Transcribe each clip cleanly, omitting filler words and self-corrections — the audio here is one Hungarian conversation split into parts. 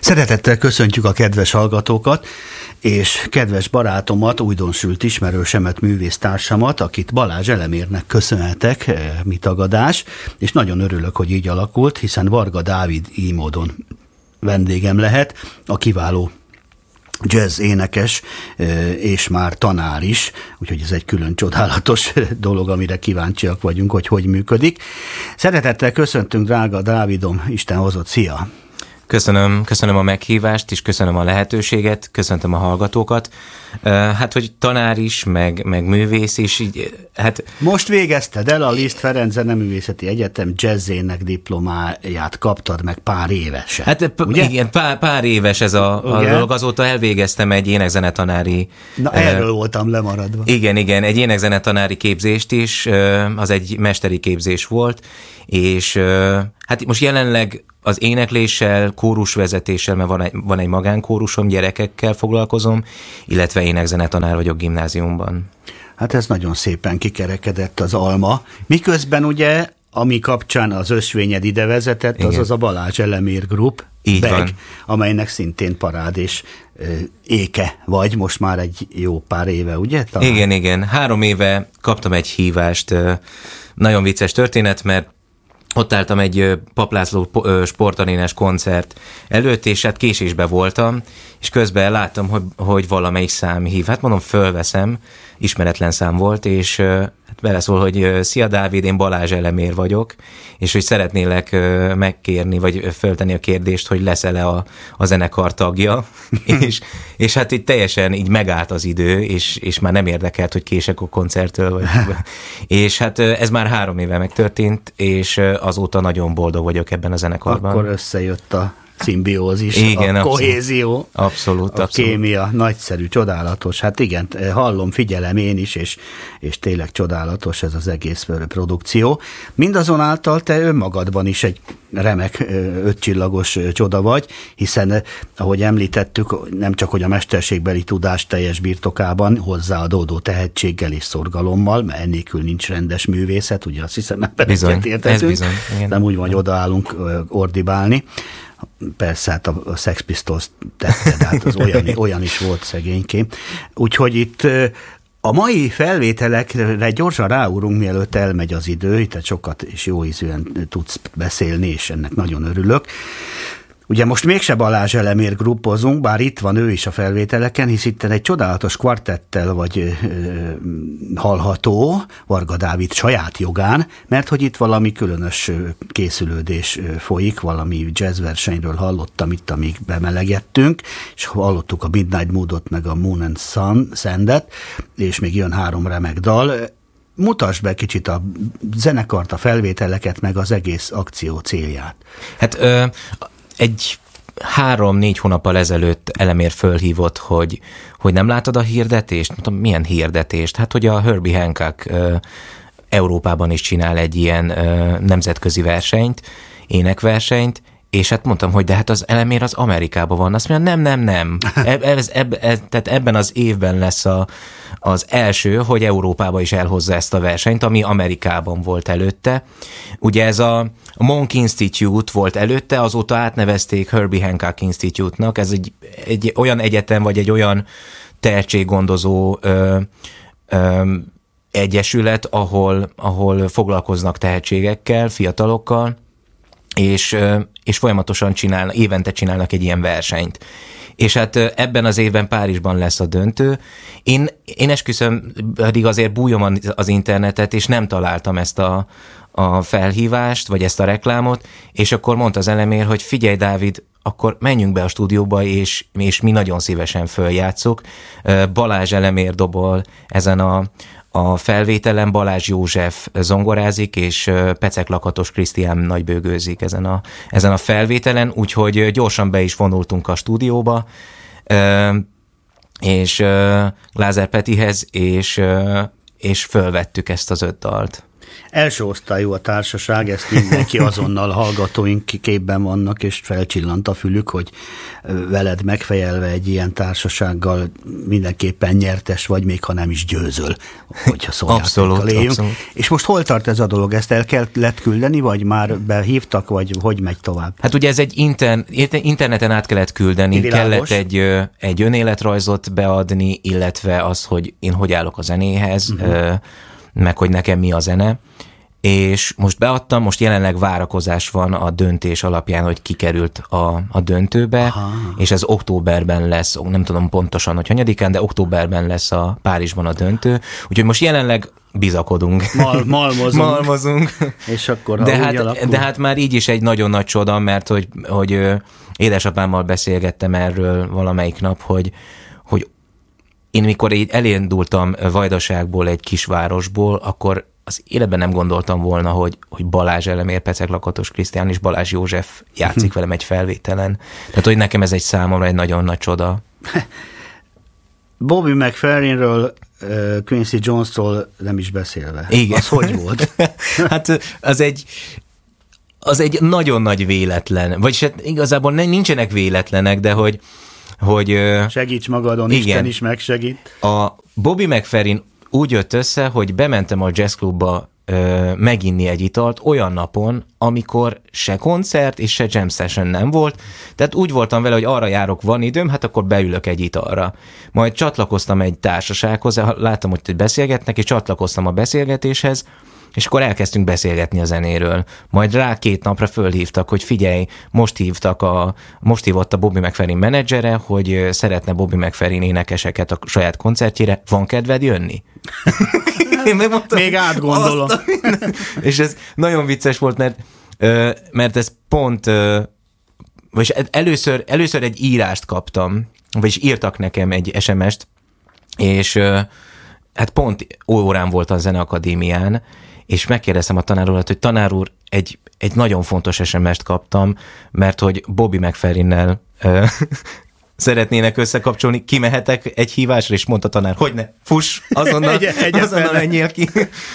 Szeretettel köszöntjük a kedves hallgatókat, és kedves barátomat, újdonsült ismerősemet, művésztársamat, akit Balázs Elemérnek köszönhetek, mi tagadás, és nagyon örülök, hogy így alakult, hiszen Varga Dávid így módon vendégem lehet, a kiváló jazz énekes, és már tanár is, úgyhogy ez egy külön csodálatos dolog, amire kíváncsiak vagyunk, hogy működik. Szeretettel köszöntünk, drága Dávidom, Isten hozott, szia! Köszönöm a meghívást, és köszönöm a lehetőséget, köszöntöm a hallgatókat. Hát, hogy tanár is, meg művész is, így, hát... Most végezted el a Liszt Ferenc Zeneművészeti Egyetem jazzének diplomáját, kaptad meg pár éves. Hát igen, pár éves ez a dolog, azóta elvégeztem egy énekzenetanári... Na, erről voltam lemaradva. Igen, egy énekzenetanári képzést is, az egy mesteri képzés volt, és hát most jelenleg az énekléssel, kórusvezetéssel, mert van egy magánkórusom, gyerekekkel foglalkozom, illetve énekzenetanár vagyok gimnáziumban. Hát ez nagyon szépen kikerekedett az alma. Miközben ugye, ami kapcsán az ösvényed ide vezetett, azaz a Balázs Elemér Group, amelynek szintén parád és éke vagy, most már egy jó pár éve, ugye? Talán? Igen. 3 éve kaptam egy hívást, nagyon vicces történet, mert ott álltam egy Pap László sportarénás koncert előtt, és hát késésbe voltam, és közben láttam, hogy valamelyik szám hív. Hát mondom, fölveszem, ismeretlen szám volt, és hát beleszól, hogy szia Dávid, én Balázs Elemér vagyok, és hogy szeretnélek megkérni, vagy föltenni a kérdést, hogy leszel-e a zenekar tagja, és hát így teljesen így megállt az idő, és már nem érdekelt, hogy kések a koncerttől. És hát ez már 3 éve megtörtént, és azóta nagyon boldog vagyok ebben a zenekarban. Akkor összejött a szimbiózis, igen, a kohézió, abszolút. Kémia, nagyszerű, csodálatos. Hát igen, hallom, figyelem én is, és tényleg csodálatos ez az egész produkció. Mindazonáltal te önmagadban is egy remek 5 csillagos csoda vagy, hiszen, ahogy említettük, nem csak hogy a mesterségbeli tudás teljes birtokában, hozzáadódó tehetséggel és szorgalommal, mert ennélkül nincs rendes művészet, ugye azt hiszem, bizony, ez bizony. Nem úgy van, hogy odaállunk ordibálni. Persze, hát a Sex Pistols tette, de hát az olyan is volt szegénykém. Úgyhogy itt a mai felvételekre gyorsan ráúrunk, mielőtt elmegy az idő, itt sokat és jó ízűen tudsz beszélni, és ennek nagyon örülök. Ugye most mégse Balázs Elemér gruppozunk, bár itt van ő is a felvételeken, hisz itt egy csodálatos kvartettel vagy hallható, Varga Dávid saját jogán, mert hogy itt valami különös készülődés folyik, valami jazzversenyről hallottam itt, amíg bemelegettünk, és hallottuk a Midnight Moodot, meg a Moon and Sandet, és még jön 3 remek dal. Mutasd be kicsit a zenekart, a felvételeket, meg az egész akció célját. Hát egy 3-4 hónappal ezelőtt Elemér fölhívott, hogy nem látod a hirdetést? Mondtam, milyen hirdetést? Hát, hogy a Herbie Hancock Európában is csinál egy ilyen nemzetközi versenyt, énekversenyt, és hát mondtam, hogy de hát az Elemér az Amerikában van. Azt mondja, nem. Tehát ebben az évben lesz az első, hogy Európába is elhozza ezt a versenyt, ami Amerikában volt előtte. Ugye ez a Monk Institute volt előtte, azóta átnevezték Herbie Hancock Institute-nak. Ez egy olyan egyetem, vagy egy olyan tehetséggondozó egyesület, ahol foglalkoznak tehetségekkel, fiatalokkal, és folyamatosan évente csinálnak egy ilyen versenyt. És hát ebben az évben Párizsban lesz a döntő. Én esküszöm, pedig azért bújom az internetet, és nem találtam ezt a felhívást, vagy ezt a reklámot, és akkor mondta az Elemér, hogy figyelj Dávid, akkor menjünk be a stúdióba, és mi nagyon szívesen följátszuk. Balázs Elemér dobol ezen a felvételen, Balázs József zongorázik, és Pecek Lakatos Krisztián nagybőgőzik ezen a felvételen, úgyhogy gyorsan be is vonultunk a stúdióba, és Glázer Petihez, és fölvettük ezt az 5 dalt. Első osztályú a társaság, ezt mindenki azonnal hallgatóink képben vannak, és felcsillant a fülük, hogy veled megfejelve egy ilyen társasággal mindenképpen nyertes vagy, még ha nem is győzöl, hogyha szójátékkal éljünk. Abszolút. És most hol tart ez a dolog? Ezt el kellett küldeni, vagy már behívtak, vagy hogy megy tovább? Hát ugye ez egy interneten át kellett küldeni, Kellett egy önéletrajzot beadni, illetve az, hogy én hogy állok a zenéhez, meg hogy nekem mi a zene, és most beadtam, most jelenleg várakozás van a döntés alapján, hogy kikerült a döntőbe, és ez októberben lesz, nem tudom pontosan, hogy hanyadikán, de októberben lesz a Párizsban a döntő, úgyhogy most jelenleg bizakodunk. Malmozunk. És akkor, de hát már így is egy nagyon nagy csoda, mert hogy édesapámmal beszélgettem erről valamelyik nap, hogy én mikor így elindultam Vajdaságból, egy kisvárosból, akkor az életben nem gondoltam volna, hogy Balázs Elemér, Pecek Lakatos Krisztián és Balázs József játszik velem egy felvételen. Tehát, hogy nekem ez egy számomra egy nagyon nagy csoda. Bobby McFerrinről, Quincy Jonesról nem is beszélve. Igen. Az hogy volt? Hát az egy nagyon nagy véletlen. Vagyis hát igazából nincsenek véletlenek, de hogy segíts magadon, igen. Isten is megsegít. A Bobby McFerrin úgy jött össze, hogy bementem a jazzklubba meginni egy italt olyan napon, amikor se koncert és se jam session nem volt, tehát úgy voltam vele, hogy arra járok, van időm, hát akkor beülök egy italra. Majd csatlakoztam egy társasághoz, láttam, hogy beszélgetnek, és csatlakoztam a beszélgetéshez, és akkor elkezdtünk beszélgetni a zenéről. Majd rá 2 napra fölhívtak, hogy figyelj, most hívott a Bobby McFerrin menedzsere, hogy szeretne Bobby McFerrin énekeseket a saját koncertjére. Van kedved jönni? Én megmondtam, még átgondolom. És ez nagyon vicces volt, mert ez pont, vagyis először egy írást kaptam, vagyis írtak nekem egy SMS-t, és hát pont órán volt a Zeneakadémián, és megkérdeztem a tanár urat, hogy tanár úr, egy nagyon fontos SMS-t kaptam, mert hogy Bobby McFerrinnel szeretnének összekapcsolni, kimehetek egy hívásra, és mondta a tanár, hogy ne, fuss, azonnal menjél ki.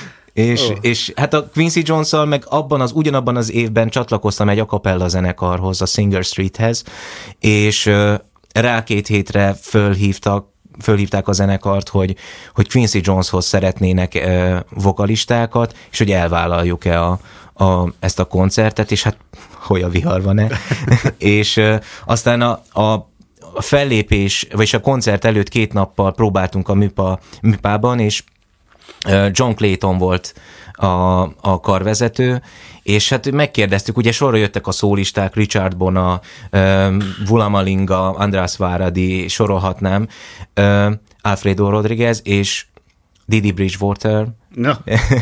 És hát a Quincy Jones-szal meg ugyanabban az évben csatlakoztam egy a cappella zenekarhoz, a Singer Streethez, és rá 2 hétre fölhívták a zenekart, hogy Quincy Joneshoz szeretnének vokalistákat, és hogy elvállaljuk-e ezt a koncertet, és hát hogy a vihar van-e. És aztán a fellépés, vagyis a koncert előtt 2 nappal próbáltunk a műpában, és John Clayton volt a karvezető, és hát megkérdeztük, ugye sorra jöttek a szólisták, Richard Bona, Vula Malinga, András Váradi, sorolhatnám, Alfredo Rodriguez, és Didi Bridgewater, no.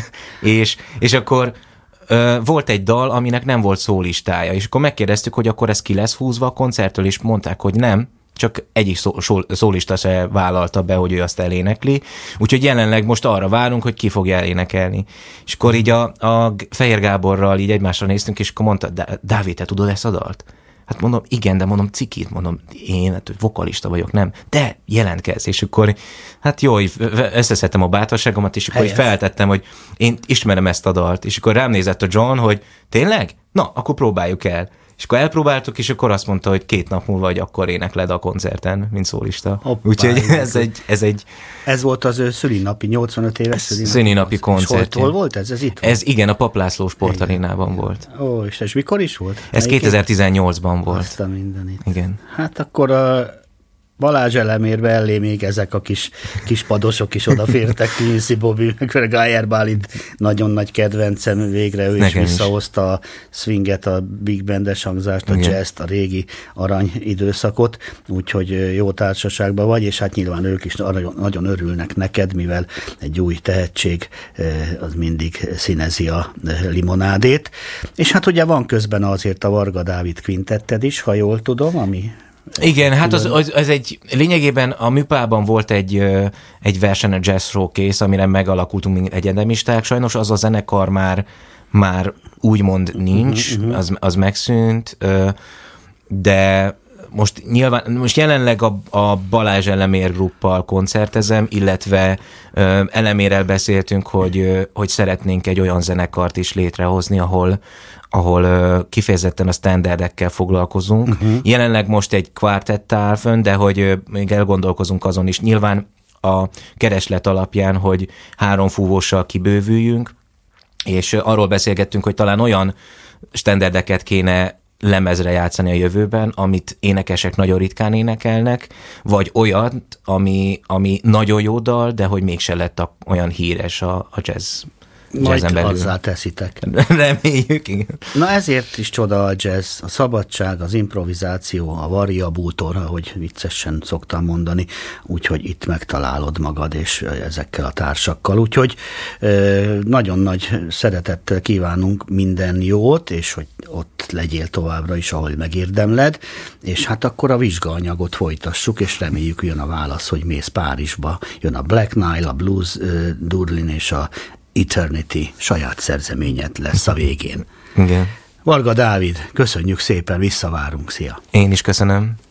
és akkor volt egy dal, aminek nem volt szólistája, és akkor megkérdeztük, hogy akkor ez ki lesz húzva a koncerttől, és mondták, hogy nem, csak egyik szólista se vállalta be, hogy ő azt elénekli. Úgyhogy jelenleg most arra várunk, hogy ki fogja elénekelni. És akkor így a Fehér Gáborral így egymásra néztünk, és akkor mondta, Dávid, te tudod ezt a dalt? Hát mondom, igen, de mondom, cikit, mondom, én hát vokalista vagyok, nem? De jelentkezz, és akkor hát jó, összeszedtem a bátorságomat, és akkor feltettem, hogy én ismerem ezt a dalt, és akkor rám nézett a John, hogy tényleg? Na, akkor próbáljuk el. És akkor elpróbáltuk, és akkor azt mondta, hogy 2 nap múlva, hogy akkor énekled a koncerten, mint szólista. Hoppá, úgyhogy ez volt az ő szülinapi, 85 éves szülinapi koncert. Hol volt ez? Ez itt volt? Ez igen, a Pap László Sportarénában volt. Ó, és ez mikor is volt? Ez 2018-ban volt. Azt a mindenit. Igen. Hát akkor Balázs Elemérbe elé még ezek a kis padosok is odafértek, Quincy, Bobby, meg Geyer Bálint nagyon nagy kedvencem, végre ő is visszahozta a swinget, a big bandes hangzást, a jazzt, a régi arany időszakot, úgyhogy jó társaságban vagy, és hát nyilván ők is nagyon örülnek neked, mivel egy új tehetség az mindig színezi a limonádét. És hát ugye van közben azért a Varga Dávid quintetted is, ha jól tudom, ami... Igen, hát az egy, lényegében a műpában volt egy verseny, a Jazz Showcase, amire megalakultunk, mint egyetemisták. Sajnos az a zenekar már úgymond nincs, az megszűnt, de most jelenleg a Balázs Elemér gruppal koncertezem, illetve Elemérrel beszéltünk, hogy szeretnénk egy olyan zenekart is létrehozni, ahol kifejezetten a standardekkel foglalkozunk. Jelenleg most egy kvartett áll fönn, de hogy még elgondolkozunk azon is. Nyilván a kereslet alapján, hogy 3 fúvóssal kibővüljünk, és arról beszélgettünk, hogy talán olyan standardeket kéne lemezre játszani a jövőben, amit énekesek nagyon ritkán énekelnek, vagy olyat, ami nagyon jó dal, de hogy mégse lett olyan híres a jazz. Majd azzá teszitek. Reméljük, igen. Na ezért is csoda a jazz, a szabadság, az improvizáció, a variabútor, ahogy viccesen szoktam mondani, úgyhogy itt megtalálod magad, és ezekkel a társakkal. Úgyhogy nagyon nagy szeretettel kívánunk minden jót, és hogy ott legyél továbbra is, ahol megérdemled, és hát akkor a vizsgaanyagot folytassuk, és reméljük jön a válasz, hogy mész Párizsba. Jön a Black Nile, a Blues Durlin és a Eternity saját szerzeményed lesz a végén. Igen. Varga Dávid, köszönjük szépen, visszavárunk, szia! Én is köszönöm.